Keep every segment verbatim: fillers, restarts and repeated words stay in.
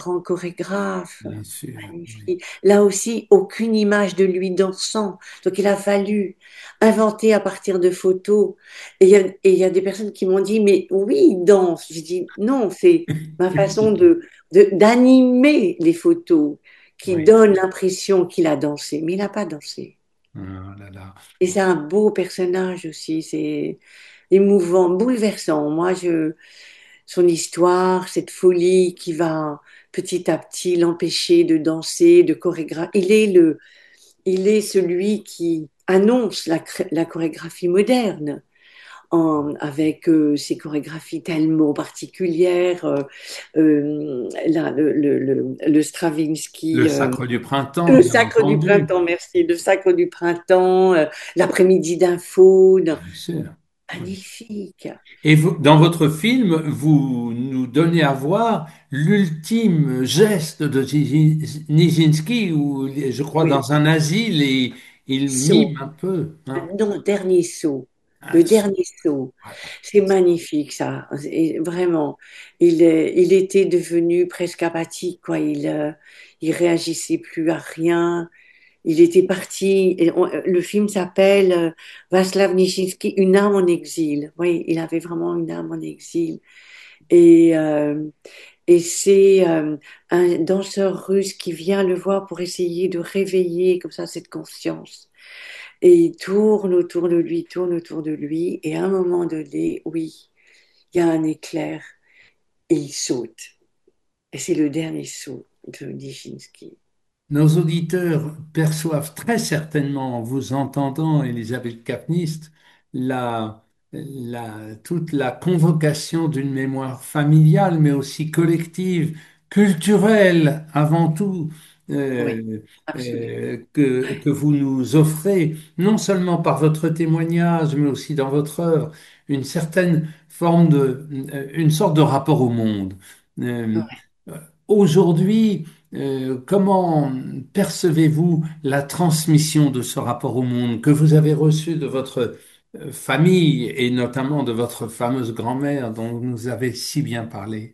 grand chorégraphe, bien sûr. Oui. magnifique. Là aussi, aucune image de lui dansant. Donc, il a fallu inventer à partir de photos. Et il y a, et il y a des personnes qui m'ont dit, mais oui, il danse. J'ai dit, non, c'est ma façon de, de- d'animer les photos qui Oui. donne l'impression qu'il a dansé. Mais il n'a pas dansé. Oh là là. Et c'est un beau personnage aussi. C'est émouvant, bouleversant. Moi, je, son histoire, cette folie qui va petit à petit l'empêcher de danser, de chorégrapher. Il est le, il est celui qui annonce la, cré- la chorégraphie moderne. En- avec euh, ses chorégraphies tellement particulières, euh, euh, là, le, le, le, le Le Stravinsky, euh, sacre du printemps, le bien sacre du entendu. printemps, merci, le sacre du printemps, euh, l'après-midi d'un faune, Bien sûr. Oui. magnifique. Et vous, dans votre film, vous nous donnez à voir l'ultime geste de Nijinsky, Nijinsky, où, je crois, Oui, dans un asile, et il mime saut. un peu. Hein. Non, dernier saut. Ah, Le dernier saut. voilà. C'est magnifique, ça. Et vraiment, il, est- il était devenu presque apathique, quoi. Il, euh, il réagissait plus à rien. Il était parti. Et on- le film s'appelle euh, Václav Nijinsky, Une âme en exil. Oui, il avait vraiment une âme en exil. Et, euh, et c'est euh, un danseur russe qui vient le voir pour essayer de réveiller comme ça cette conscience. Et il tourne autour de lui, tourne autour de lui, et à un moment donné, oui, il y a un éclair, et il saute. Et c'est le dernier saut de Nijinsky. Nos auditeurs perçoivent très certainement, en vous entendant, Elisabeth Kapnist, la, la- toute la convocation d'une mémoire familiale, mais aussi collective, culturelle avant tout, Oui, euh, absolument. euh, que, que vous nous offrez, non seulement par votre témoignage, mais aussi dans votre œuvre, une certaine forme de, une sorte de rapport au monde. Euh, Ouais. Aujourd'hui, euh, comment percevez-vous la transmission de ce rapport au monde que vous avez reçu de votre euh, famille et notamment de votre fameuse grand-mère dont vous nous avez si bien parlé?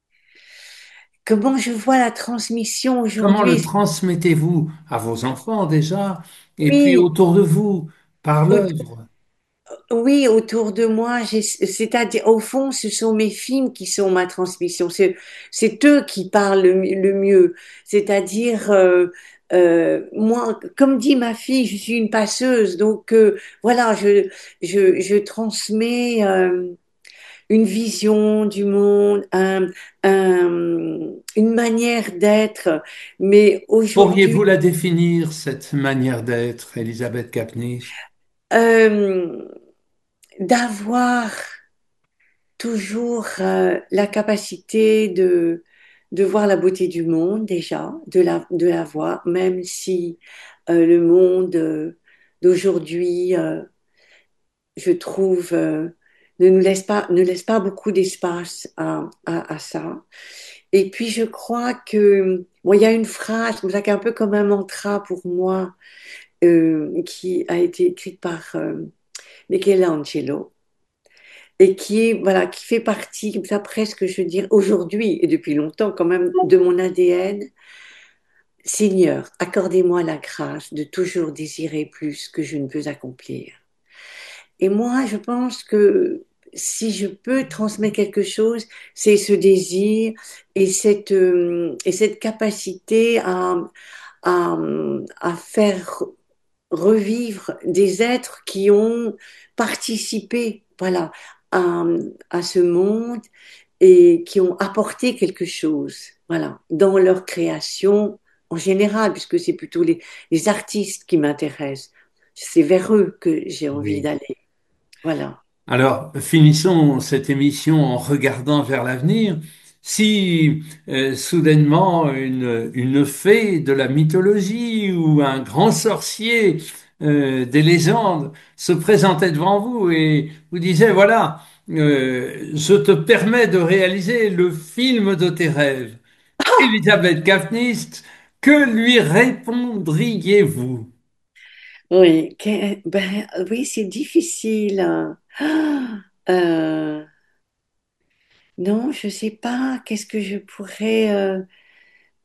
Comment je vois la transmission Comment le aujourd'hui? transmettez-vous à vos enfants déjà et puis Oui, autour de vous par au- l'œuvre? oui, autour de moi, j'ai- c'est-à-dire, au fond, ce sont mes films qui sont ma transmission. C'est, c'est eux qui parlent le, mi- le mieux. C'est-à-dire, euh, euh, moi, comme dit ma fille, je suis une passeuse. Donc, euh, voilà, je, je, je transmets euh, une vision du monde, un- un- une manière d'être. Mais aujourd'hui, Pourriez-vous la définir, cette manière d'être, Elisabeth Kapnis? euh, d'avoir toujours euh, la capacité de, de voir la beauté du monde déjà, de la, de la voir, même si euh, le monde euh, d'aujourd'hui, euh, je trouve, euh, ne nous laisse pas, ne laisse pas beaucoup d'espace à, à, à ça. Et puis je crois que, bon, il y a une phrase comme ça qui est un peu comme un mantra pour moi, euh, qui a été écrite par euh, Michelangelo et qui est, voilà, qui fait partie, comme ça presque, je veux dire, aujourd'hui et depuis longtemps quand même, de mon A D N. Seigneur, accordez-moi la grâce de toujours désirer plus que je ne peux accomplir. Et moi, je pense que si je peux transmettre quelque chose, c'est ce désir et cette, euh, et cette capacité à, à, à faire revivre des êtres qui ont participé, voilà, à, à ce monde et qui ont apporté quelque chose, voilà, dans leur création en général, puisque c'est plutôt les, les artistes qui m'intéressent. C'est vers eux que j'ai envie Oui. d'aller. Voilà. Alors, finissons cette émission en regardant vers l'avenir. Si euh, soudainement une, une fée de la mythologie ou un grand sorcier euh, des légendes se présentait devant vous et vous disait, voilà, euh, je te permets de réaliser le film de tes rêves. Elisabeth Gafnist, que lui répondriez-vous? Oui, que- ben, oui, c'est difficile, hein. Ah, euh, non, je sais pas. Qu'est-ce que je pourrais. euh,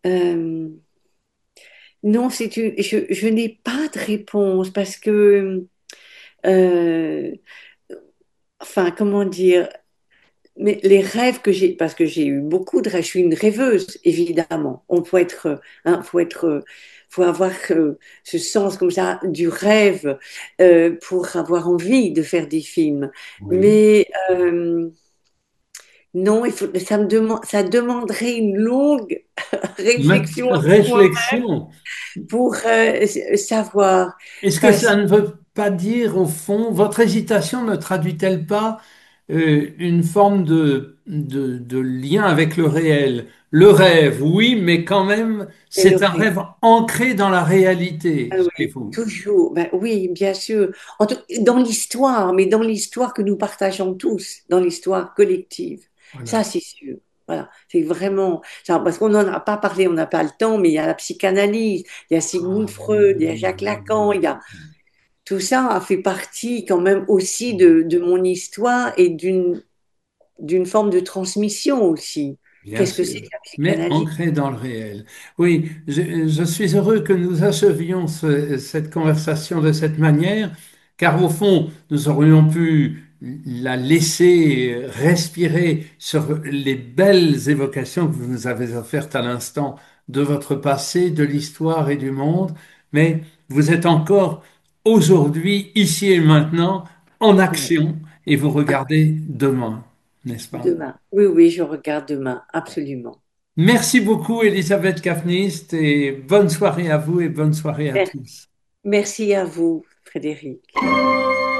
Euh, non, c'est une, je, je n'ai pas de réponse parce que, euh, enfin, comment dire, mais les rêves que j'ai, parce que j'ai eu beaucoup de rêves, je suis une rêveuse, évidemment. On peut être, hein, faut être, faut avoir euh, ce sens comme ça du rêve euh, pour avoir envie de faire des films. Oui. Mais euh, non, il faut, ça me demande, ça demanderait une longue Ma réflexion avec moi réflexion. pour euh, savoir. Est-ce que Parce ça ne veut pas dire, au fond, votre hésitation ne traduit-elle pas euh, une forme de, de, de lien avec le réel? Le rêve, oui, mais quand même, que le c'est un rêve. rêve ancré dans la réalité Ah chez oui, vous. toujours. Ben oui, bien sûr. En tout- dans l'histoire, mais dans l'histoire que nous partageons tous, dans l'histoire collective. Ça, Voilà. c'est sûr. Voilà, c'est vraiment ça, parce qu'on n'en a pas parlé, on n'a pas le temps, mais il y a la psychanalyse, il y a Sigmund Ah oui, Freud, il y a oui, Jacques oui, Lacan, oui, il y a oui. tout ça a fait partie quand même aussi Oui, de, de mon histoire et d'une d'une forme de transmission aussi. bien Qu'est-ce que sûr, c'est que la mais psychanalyse? ancré dans le réel. Oui, je, je suis heureux que nous achevions ce- cette conversation de cette manière, car au fond, nous aurions pu la laisser respirer sur les belles évocations que vous nous avez offertes à l'instant de votre passé, de l'histoire et du monde, mais vous êtes encore aujourd'hui, ici et maintenant, en Ouais. action, et vous Ah, regardez demain, n'est-ce pas? demain. Oui, oui, je regarde demain, absolument. Merci beaucoup, Elisabeth Kafnist, et bonne soirée à vous et bonne soirée à Mer- tous. Merci à vous, Frédéric.